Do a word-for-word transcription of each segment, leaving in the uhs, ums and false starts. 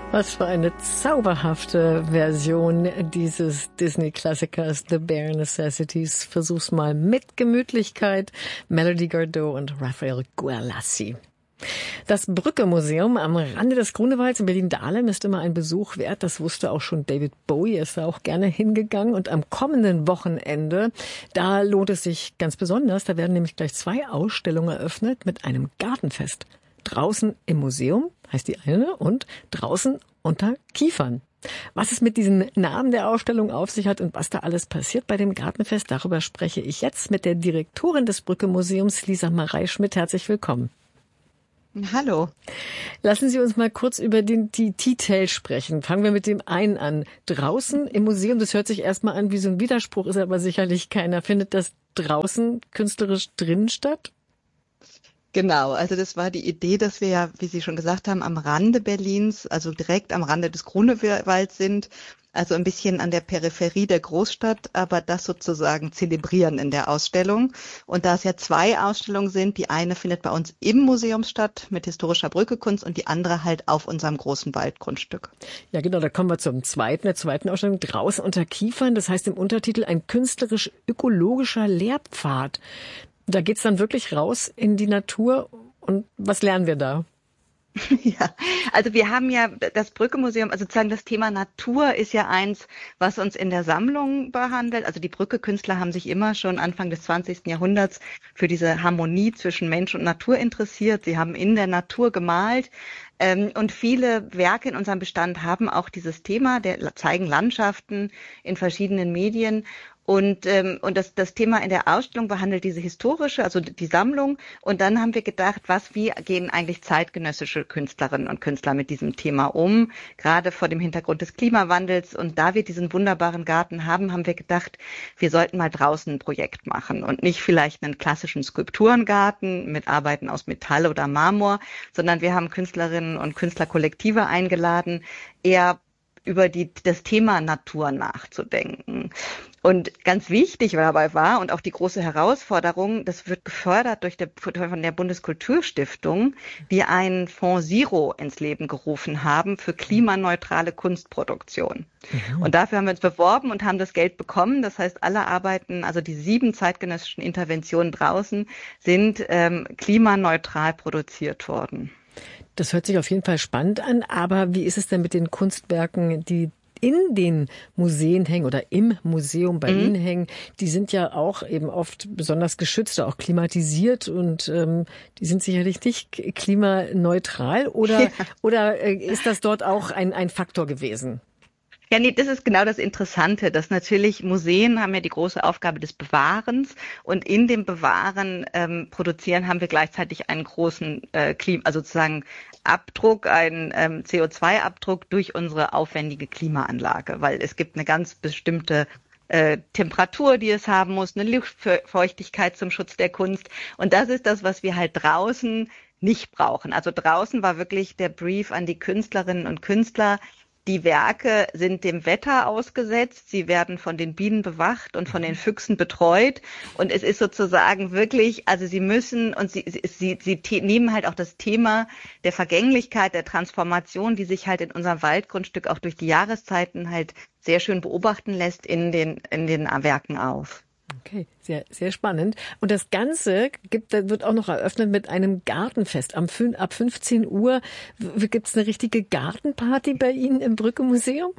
Was für eine zauberhafte Version dieses Disney-Klassikers The Bare Necessities. Versuch's mal mit Gemütlichkeit. Melody Gardot und Rafael Guerlassi. Das Brücke-Museum am Rande des Grunewalds in Berlin-Dahlem ist immer ein Besuch wert. Das wusste auch schon David Bowie. Er ist da auch gerne hingegangen. Und am kommenden Wochenende, da lohnt es sich ganz besonders. Da werden nämlich gleich zwei Ausstellungen eröffnet mit einem Gartenfest. Draußen im Museum heißt die eine und draußen unter Kiefern. Was es mit diesen Namen der Ausstellung auf sich hat und was da alles passiert bei dem Gartenfest, darüber spreche ich jetzt mit der Direktorin des Brücke-Museums, Lisa Marei-Schmidt. Herzlich willkommen. Hallo. Lassen Sie uns mal kurz über den, die Details sprechen. Fangen wir mit dem einen an. Draußen im Museum, das hört sich erstmal an wie so ein Widerspruch, ist aber sicherlich keiner. Findet das draußen künstlerisch drinnen statt? Genau, also das war die Idee, dass wir ja, wie Sie schon gesagt haben, am Rande Berlins, also direkt am Rande des Grunewalds sind, also ein bisschen an der Peripherie der Großstadt, aber das sozusagen zelebrieren in der Ausstellung. Und da es ja zwei Ausstellungen sind, die eine findet bei uns im Museum statt mit historischer Brückekunst und die andere halt auf unserem großen Waldgrundstück. Ja genau, da kommen wir zum zweiten, der zweiten Ausstellung, draußen unter Kiefern, das heißt im Untertitel ein künstlerisch-ökologischer Lehrpfad. Da geht's dann wirklich raus in die Natur und was lernen wir da? Ja, also wir haben ja das Brücke-Museum, also sozusagen das Thema Natur ist ja eins, was uns in der Sammlung behandelt. Also die Brücke-Künstler haben sich immer schon Anfang des zwanzigsten Jahrhunderts für diese Harmonie zwischen Mensch und Natur interessiert. Sie haben in der Natur gemalt. Ähm, und viele Werke in unserem Bestand haben auch dieses Thema, der zeigen Landschaften in verschiedenen Medien. Und, ähm, und das, das Thema in der Ausstellung behandelt diese historische, also die Sammlung. Und dann haben wir gedacht, was, wie gehen eigentlich zeitgenössische Künstlerinnen und Künstler mit diesem Thema um? Gerade vor dem Hintergrund des Klimawandels. Und da wir diesen wunderbaren Garten haben, haben wir gedacht, wir sollten mal draußen ein Projekt machen und nicht vielleicht einen klassischen Skulpturengarten mit Arbeiten aus Metall oder Marmor, sondern wir haben Künstlerinnen und Künstlerkollektive eingeladen, eher über die, das Thema Natur nachzudenken. Und ganz wichtig dabei war und auch die große Herausforderung, das wird gefördert durch der, von der Bundeskulturstiftung, die einen Fonds Zero ins Leben gerufen haben für klimaneutrale Kunstproduktion. Mhm. Und dafür haben wir uns beworben und haben das Geld bekommen. Das heißt, alle Arbeiten, also die sieben zeitgenössischen Interventionen draußen, sind ähm, klimaneutral produziert worden. Das hört sich auf jeden Fall spannend an, aber wie ist es denn mit den Kunstwerken, die in den Museen hängen oder im Museum bei mhm. Ihnen hängen? Die sind ja auch eben oft besonders geschützt, auch klimatisiert und ähm, die sind sicherlich nicht klimaneutral oder, ja. oder äh, ist das dort auch ein, ein Faktor gewesen? Ja, nee, das ist genau das Interessante, dass natürlich Museen haben ja die große Aufgabe des Bewahrens und in dem Bewahren ähm, produzieren haben wir gleichzeitig einen großen äh, Klima, also sozusagen Abdruck, einen ähm, C O zwei Abdruck durch unsere aufwendige Klimaanlage, weil es gibt eine ganz bestimmte äh, Temperatur, die es haben muss, eine Luftfeuchtigkeit zum Schutz der Kunst und das ist das, was wir halt draußen nicht brauchen. Also draußen war wirklich der Brief an die Künstlerinnen und Künstler. Die Werke sind dem Wetter ausgesetzt, sie werden von den Bienen bewacht und von den Füchsen betreut und es ist sozusagen wirklich, also sie müssen und sie, sie, sie, sie nehmen halt auch das Thema der Vergänglichkeit, der Transformation, die sich halt in unserem Waldgrundstück auch durch die Jahreszeiten halt sehr schön beobachten lässt in den, in den Werken auf. Okay, sehr, sehr spannend. Und das Ganze gibt, wird auch noch eröffnet mit einem Gartenfest. Am, ab fünfzehn Uhr gibt es eine richtige Gartenparty bei Ihnen im Brücke-Museum?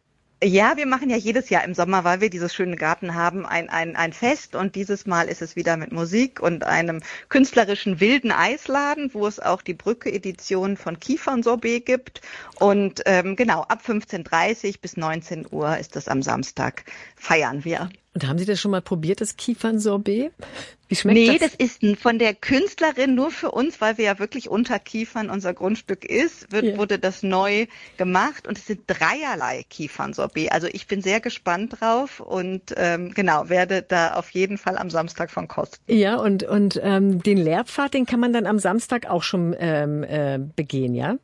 Ja, wir machen ja jedes Jahr im Sommer, weil wir dieses schöne Garten haben, ein, ein, ein Fest. Und dieses Mal ist es wieder mit Musik und einem künstlerischen wilden Eisladen, wo es auch die Brücke-Edition von Kiefernsorbet gibt. Und ähm, genau, ab fünfzehn Uhr dreißig bis neunzehn Uhr ist das am Samstag, feiern wir. Und haben Sie das schon mal probiert, das Kiefernsorbet? Wie schmeckt nee, das? Nee, das ist von der Künstlerin nur für uns, weil wir ja wirklich unter Kiefern unser Grundstück ist, wird, ja. wurde das neu gemacht und es sind dreierlei Kiefernsorbet. Also ich bin sehr gespannt drauf und ähm, genau, werde da auf jeden Fall am Samstag von kosten. Ja, und, und ähm, den Lehrpfad, den kann man dann am Samstag auch schon ähm, äh, begehen, ja?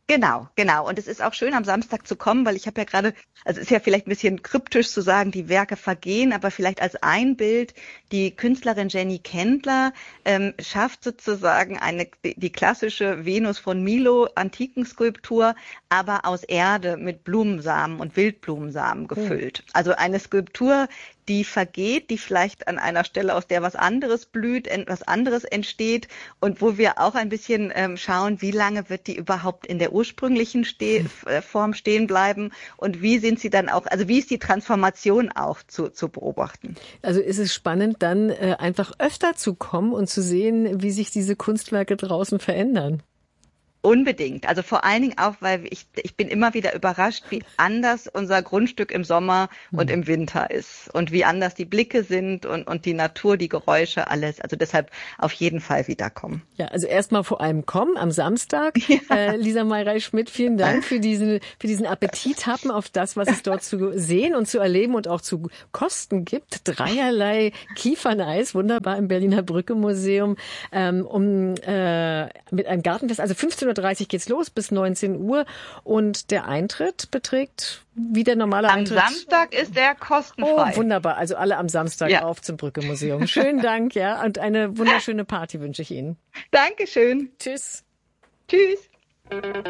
Genau, genau. Und es ist auch schön, am Samstag zu kommen, weil ich habe ja gerade, also es ist ja vielleicht ein bisschen kryptisch zu sagen, die Werke vergehen, aber vielleicht als ein Bild, die Künstlerin Jenny Kendler ähm, schafft sozusagen eine die klassische Venus von Milo Antikenskulptur, aber aus Erde mit Blumensamen und Wildblumensamen gefüllt. Oh. Also eine Skulptur, die vergeht, die vielleicht an einer Stelle, aus der was anderes blüht, was anderes entsteht und wo wir auch ein bisschen ähm, schauen, wie lange wird die überhaupt in der ursprünglichen Ste- Form stehen bleiben und wie sind sie dann auch, also wie ist die Transformation auch zu, zu beobachten. Also ist es spannend, dann äh, einfach öfter zu kommen und zu sehen, wie sich diese Kunstwerke draußen verändern. Unbedingt. Also vor allen Dingen auch, weil ich, ich bin immer wieder überrascht, wie anders unser Grundstück im Sommer und im Winter ist und wie anders die Blicke sind und, und die Natur, die Geräusche, alles. Also deshalb auf jeden Fall wiederkommen. Ja, also erstmal vor allem kommen am Samstag. Ja. Äh, Lisa Meyrey-Schmidt, vielen Dank für diesen, für diesen Appetit haben auf das, was es dort zu sehen und zu erleben und auch zu kosten gibt. Dreierlei Kieferneis, wunderbar im Berliner Brücke Museum, ähm, um, äh, mit einem Gartenfest. Also fünfzehn Uhr dreißig geht's los bis neunzehn Uhr und der Eintritt beträgt wie der normale am Eintritt. Am Samstag ist der kostenfrei. Oh, wunderbar. Also alle am Samstag ja. auf zum Brücke Museum. Schönen Dank, ja. Und eine wunderschöne Party wünsche ich Ihnen. Dankeschön. Tschüss. Tschüss.